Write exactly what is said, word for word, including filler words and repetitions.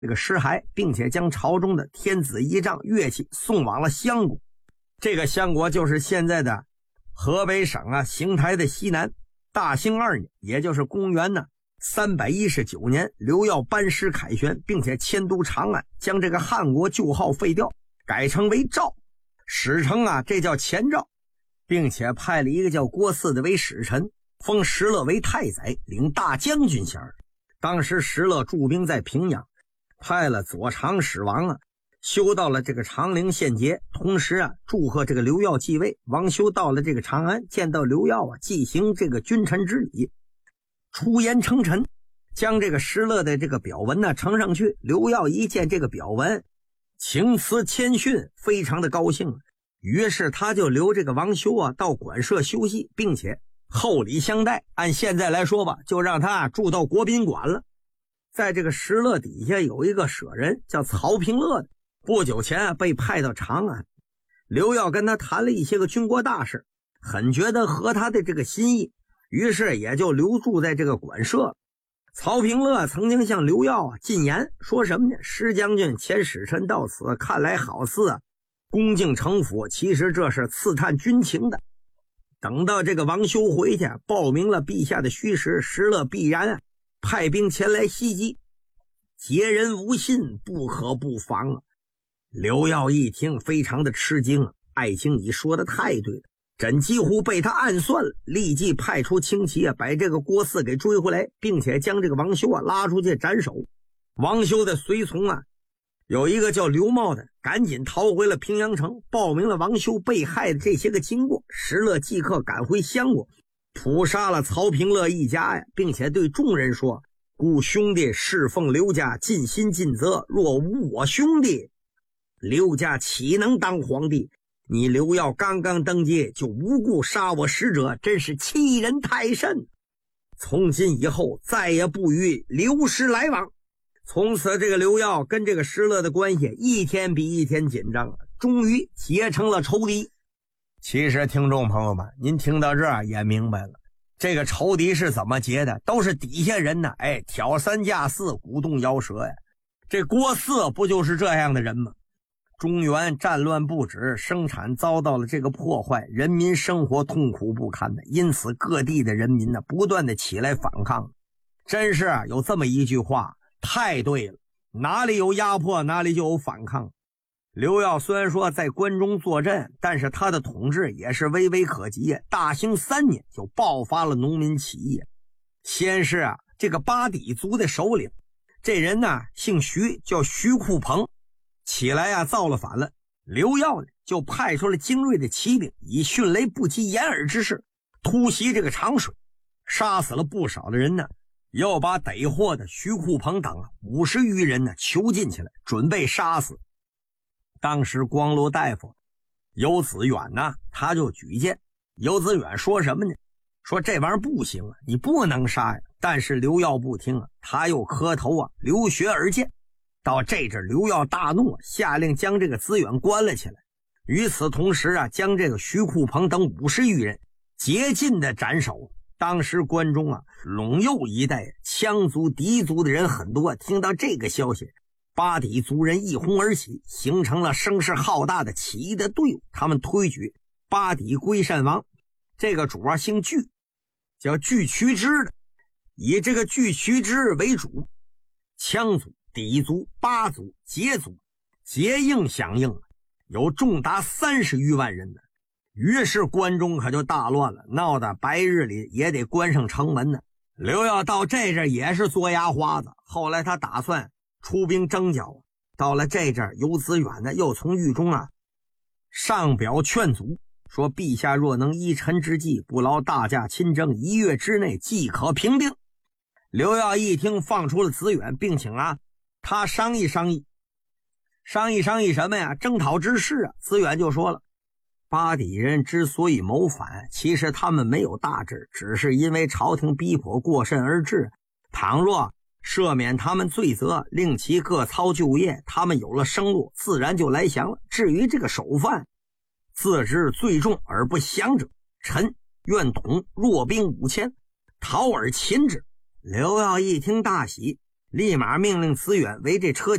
这个尸骸，并且将朝中的天子仪仗乐器送往了襄国。这个襄国就是现在的河北省啊邢台的西南。大兴二年，也就是公元呢三百一十九年，刘耀班师凯旋，并且迁都长安，将这个汉国旧号废掉，改称为赵，史称啊这叫前赵，并且派了一个叫郭汜的为使臣，封石勒为太宰，领大将军衔。当时石勒驻兵在平阳，派了左长史王啊修到了这个长陵献节，同时啊祝贺这个刘耀继位。王修到了这个长安，见到刘耀啊，进行这个君臣之礼，出言称臣，将这个石勒的这个表文呢呈上去。刘耀一见这个表文，情辞谦逊，非常的高兴，于是他就留这个王修啊到馆舍休息，并且厚礼相待。按现在来说吧，就让他住到国宾馆了。在这个石勒底下有一个舍人叫曹平乐的，不久前啊被派到长安。刘耀跟他谈了一些个军国大事，很觉得合他的这个心意，于是也就留住在这个馆舍。曹平乐曾经向刘耀啊进言，说什么呢？石将军遣使臣到此，看来好似啊恭敬城府，其实这是刺探军情的。等到这个王修回去，报明了陛下的虚实，石勒必然啊派兵前来袭击，劫人无信，不可不防啊。刘耀一听非常的吃惊啊，爱卿你说的太对了，朕几乎被他暗算了，立即派出轻骑啊，把这个郭汜给追回来，并且将这个王修啊拉出去斩首。王修的随从啊，有一个叫刘茂的，赶紧逃回了平阳城，报明了王修被害的这些个经过。石勒即刻赶回襄国，捕杀了曹平乐一家呀，并且对众人说：故兄弟侍奉刘家，尽心尽责，若无我兄弟，刘家岂能当皇帝？你刘耀刚刚登基，就无故杀我使者，真是欺人太甚。从今以后再也不与刘氏来往。从此这个刘耀跟这个石勒的关系一天比一天紧张了，终于结成了仇敌。其实听众朋友们，您听到这儿也明白了，这个仇敌是怎么结的，都是底下人呢，哎，挑三架四，鼓动摇舌呀。这郭汜不就是这样的人吗？中原战乱不止，生产遭到了这个破坏，人民生活痛苦不堪的，因此各地的人民呢不断的起来反抗。真是啊，有这么一句话太对了，哪里有压迫哪里就有反抗。刘耀虽然说在关中坐镇，但是他的统治也是微微可及。大兴三年就爆发了农民起义，先是啊这个巴底族的首领，这人呢姓徐，叫徐库鹏，起来啊造了反了。刘耀呢就派出了精锐的骑兵，以迅雷不及掩耳之势突袭这个长水，杀死了不少的人呢，又把逮获的徐库鹏等五十余人呢囚禁起来，准备杀死。当时光禄大夫游子远呢，他就举荐。游子远说什么呢？说这玩意儿不行啊，你不能杀呀。但是刘耀不听啊，他又磕头啊，流血而见。到这阵刘耀大怒，下令将这个子远关了起来。与此同时啊，将这个徐库鹏等五十余人竭尽的斩首。当时关中啊，陇右一带羌族狄族的人很多，听到这个消息，巴底族人一哄而起，形成了声势浩大的起义的队伍。他们推举巴底归善王，这个主啊姓巨，叫巨渠之的，以这个巨渠之为主。羌族、氐族、巴族、羯族结应响应，有重达三十余万人呢。于是关中可就大乱了，闹得白日里也得关上城门呢。刘耀到这阵也是做牙花子，后来他打算出兵征剿。到了这阵，游子远呢又从狱中啊上表劝阻，说陛下若能依臣之计，不劳大驾亲征，一月之内即可平定。刘耀一听，放出了子远，并请啊他商议商议商议商议什么呀？征讨之事啊。子远就说了，巴底人之所以谋反，其实他们没有大志，只是因为朝廷逼迫过甚而至。倘若赦免他们罪责，令其各操旧业，他们有了生路，自然就来降了。至于这个首犯，自知罪重而不降者，臣愿统弱兵五千，讨而擒之。刘耀一听大喜， 立马命令慈远为这车